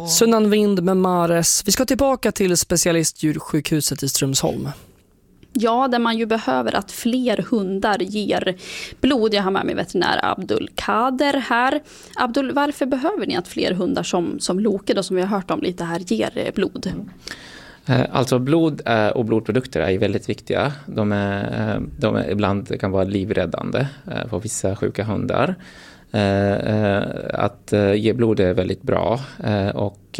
Sunnan Vind med Mares. Vi ska tillbaka till specialistdjursjukhuset i Strömsholm. Ja, där man ju behöver att fler hundar ger blod. Jag har med mig veterinär Abdul Kader här. Abdul, varför behöver ni att fler hundar som Loke, då, som vi har hört om lite här, ger blod? Alltså blod och blodprodukter är väldigt viktiga. De är ibland kan vara livräddande för vissa sjuka hundar. Att ge blod är väldigt bra och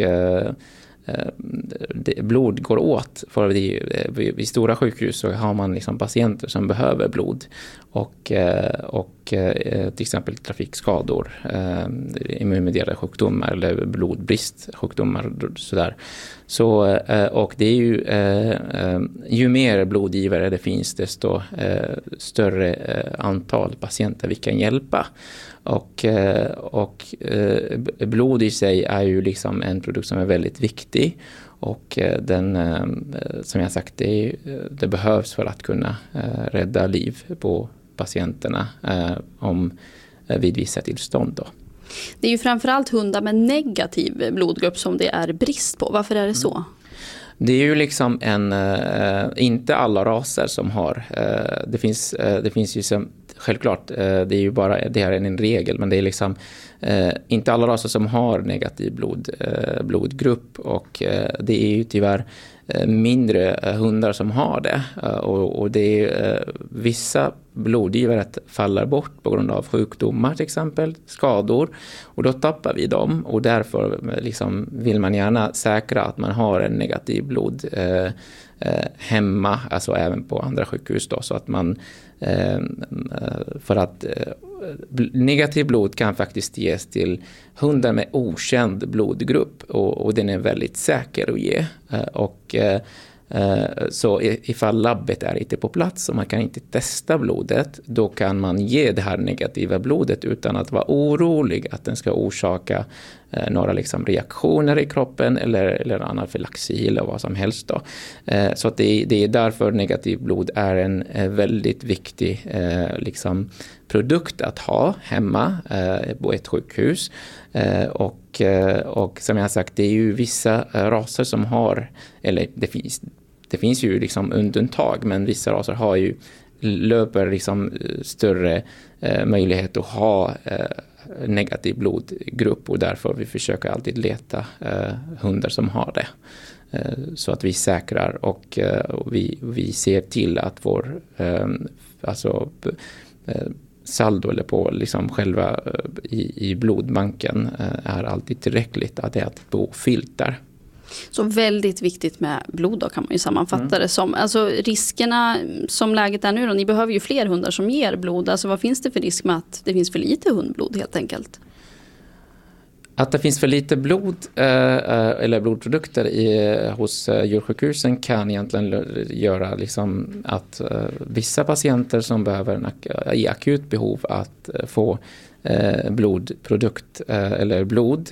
blod går åt, för vid stora sjukhus så har man liksom patienter som behöver blod och till exempel trafikskador, immunmedierade sjukdomar eller blodbristsjukdomar sådär. Så och det är ju mer blodgivare det finns, desto större antal patienter vi kan hjälpa. Och blod i sig är ju liksom en produkt som är väldigt viktig, och den, som jag sagt, det behövs för att kunna rädda liv på patienterna vid vissa tillstånd då. Det är ju framförallt hundar med negativ blodgrupp som det är brist på. Varför är det så? Det är ju liksom inte alla raser som har, det finns ju som, självklart, det är ju bara, det här är en regel, men det är liksom inte alla raser som har negativ blodgrupp, och det är ju tyvärr mindre hundar som har det, och det är vissa blodgivare faller bort på grund av sjukdomar, till exempel skador, och då tappar vi dem, och därför liksom vill man gärna säkra att man har en negativ blod hemma, alltså även på andra sjukhus då, så att man för att negativ blod kan faktiskt ges till hundar med okänd blodgrupp, och den är väldigt säker att ge, och så ifall labbet är inte på plats och man kan inte testa blodet, då kan man ge det här negativa blodet utan att vara orolig att den ska orsaka några liksom reaktioner i kroppen eller anafylaxi eller vad som helst då. Så att det är därför negativ blod är en väldigt viktig liksom produkt att ha hemma på ett sjukhus. Och som jag sagt, det är ju vissa raser som har, eller det finns ju liksom undantag, men vissa raser löper liksom större möjlighet att ha negativ blodgrupp, och därför vi försöker alltid leta hundar som har det, så att vi säkrar och vi ser till att vår saldo eller på liksom själva i blodbanken är alltid tillräckligt, att det är ett filter. Så väldigt viktigt med blod då, kan man ju sammanfatta det som. Alltså riskerna som läget är nu då, ni behöver ju fler hundar som ger blod. Alltså vad finns det för risk med att det finns för lite hundblod helt enkelt? Att det finns för lite blod eller blodprodukter hos djursjukhusen kan egentligen göra liksom att vissa patienter som behöver i akut behov att få blodprodukt eller blod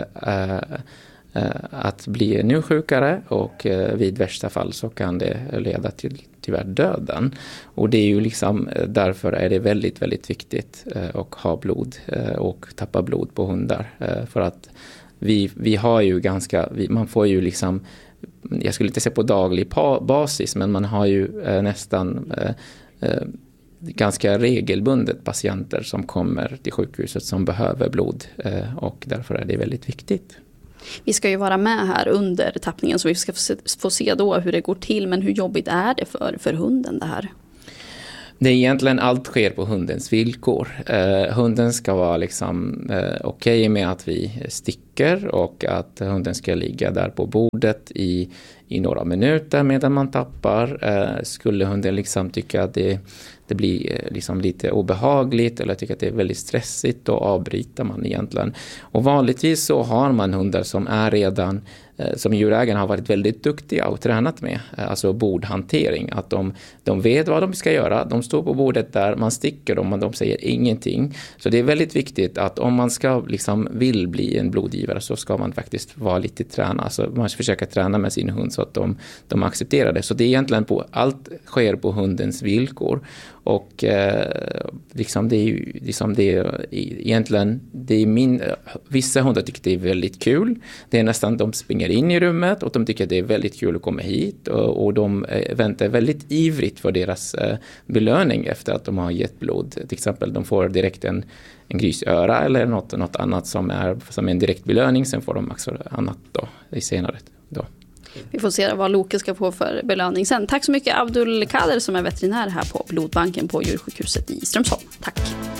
att bli ännu sjukare, och vid värsta fall så kan det leda till tyvärr döden. Och det är ju liksom, därför är det väldigt, väldigt viktigt att ha blod och tappa blod på hundar, för att vi har ju man får ju liksom, jag skulle inte säga på daglig basis, men man har ju nästan ganska regelbundet patienter som kommer till sjukhuset som behöver blod, och därför är det väldigt viktigt. Vi ska ju vara med här under tappningen, så vi ska få se då hur det går till. Men hur jobbigt är det för hunden det här? Det är egentligen allt sker på hundens villkor. Hunden ska vara liksom okej med att vi sticker, och att hunden ska ligga där på bordet i några minuter medan man tappar. Skulle hunden liksom tycka att det blir liksom lite obehagligt eller tycker att det är väldigt stressigt, då avbryter man egentligen. Och vanligtvis så har man hundar som är redan, som djurägarna har varit väldigt duktiga och tränat med, alltså bordhantering, att de vet vad de ska göra, de står på bordet där, man sticker dem och de säger ingenting. Så det är väldigt viktigt att om man ska liksom vill bli en blodgivare arbetsgivare så ska man faktiskt vara lite träna. Alltså man ska försöka träna med sin hund så att de accepterar det. Så det är egentligen allt sker på hundens villkor. Och liksom det är ju liksom egentligen vissa hundar tycker det är väldigt kul. Det är nästan de springer in i rummet och de tycker det är väldigt kul att komma hit och de väntar väldigt ivrigt för deras belöning efter att de har gett blod. Till exempel de får direkt en grysöra eller något annat som är en direkt belöning, sen får de också annat då i senare då. Vi får se vad Loke ska få för belöning sen. Tack så mycket Abdul Kader som är veterinär här på blodbanken på djursjukhuset i Strömsholm. Tack!